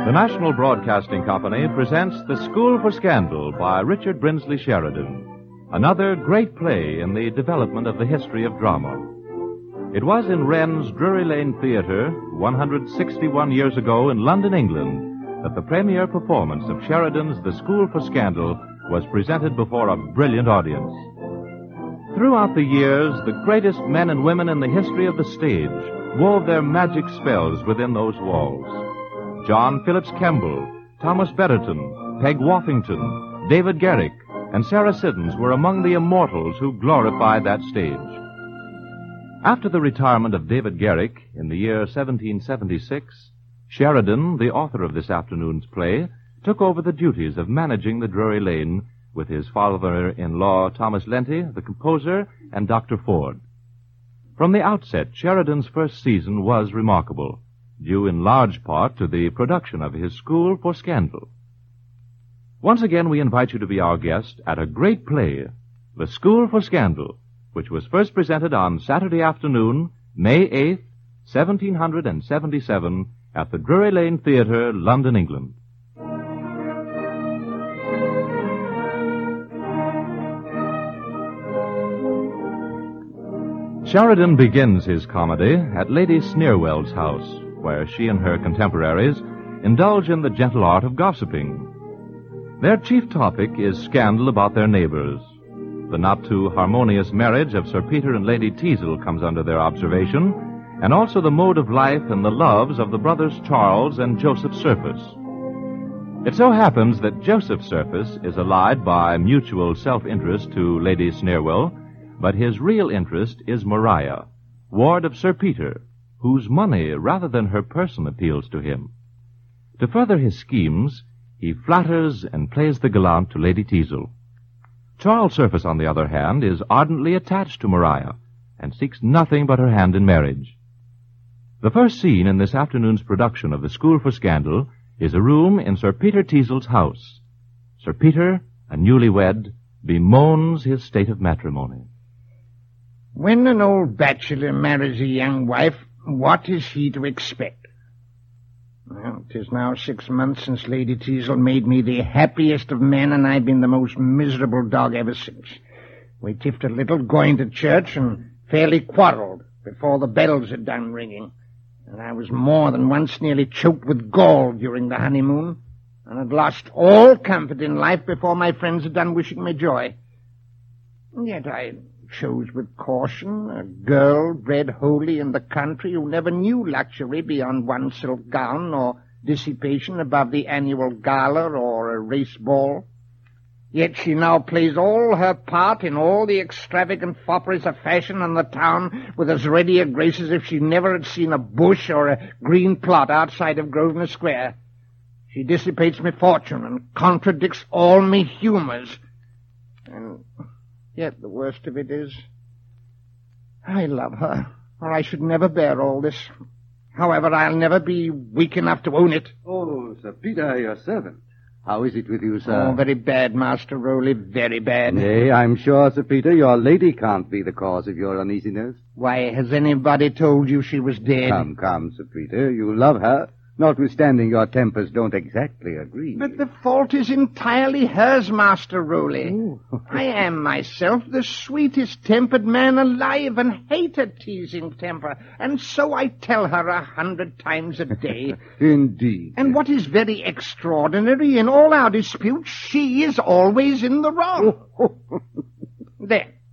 The National Broadcasting Company presents The School for Scandal by Richard Brinsley Sheridan, another great play in the development of the history of drama. It was in Wren's Drury Lane Theatre 161 years ago in London, England, that the premiere performance of Sheridan's The School for Scandal was presented before a brilliant audience. Throughout the years, the greatest men and women in the history of the stage wove their magic spells within those walls. John Phillips Kemble, Thomas Betterton, Peg Woffington, David Garrick, and Sarah Siddons were among the immortals who glorified that stage. After the retirement of David Garrick in the year 1776, Sheridan, the author of this afternoon's play, took over the duties of managing the Drury Lane with his father-in-law Thomas Lenty, the composer, and Dr. Ford. From the outset, Sheridan's first season was remarkable, due in large part to the production of his School for Scandal. Once again, we invite you to be our guest at a great play, The School for Scandal, which was first presented on Saturday afternoon, May 8th, 1777, at the Drury Lane Theatre, London, England. Sheridan begins his comedy at Lady Sneerwell's house, where she and her contemporaries indulge in the gentle art of gossiping. Their chief topic is scandal about their neighbors. The not-too-harmonious marriage of Sir Peter and Lady Teazle comes under their observation, and also the mode of life and the loves of the brothers Charles and Joseph Surface. It so happens that Joseph Surface is allied by mutual self-interest to Lady Sneerwell, but his real interest is Maria, ward of Sir Peter, whose money rather than her person appeals to him. To further his schemes, he flatters and plays the gallant to Lady Teazle. Charles Surface, on the other hand, is ardently attached to Maria and seeks nothing but her hand in marriage. The first scene in this afternoon's production of The School for Scandal is a room in Sir Peter Teazle's house. Sir Peter, a newlywed, bemoans his state of matrimony. When an old bachelor marries a young wife, what is he to expect? Well, 'tis now 6 months since Lady Teazle made me the happiest of men, and I've been the most miserable dog ever since. We tiffed a little going to church and fairly quarreled before the bells had done ringing. And I was more than once nearly choked with gall during the honeymoon, and had lost all comfort in life before my friends had done wishing me joy. And yet I chose with caution a girl bred wholly in the country who never knew luxury beyond one silk gown or dissipation above the annual gala or a race ball. Yet she now plays all her part in all the extravagant fopperies of fashion in the town with as ready a grace as if she never had seen a bush or a green plot outside of Grosvenor Square. She dissipates me fortune and contradicts all me humours. And yet the worst of it is, I love her, or I should never bear all this. However, I'll never be weak enough to own it. Oh, Sir Peter, your servant. How is it with you, sir? Oh, very bad, Master Rowley, very bad. Nay, I'm sure, Sir Peter, your lady can't be the cause of your uneasiness. Why, has anybody told you she was dead? Come, Sir Peter, you love her. Notwithstanding your tempers don't exactly agree. But the fault is entirely hers, Master Rowley. Oh. I am myself the sweetest-tempered man alive and hate a teasing temper, and so I tell her 100 times a day. Indeed. And what is very extraordinary, in all our disputes, she is always in the wrong. There.